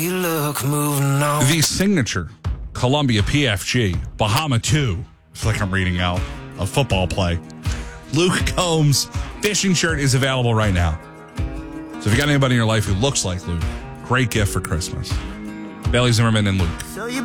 You look moving on. The signature Columbia PFG Bahama 2. It's like I'm reading out a football play. Luke Combs fishing shirt is available right now. So if you got anybody in your life who looks like Luke, great gift for Christmas. Bailey Zimmerman and Luke.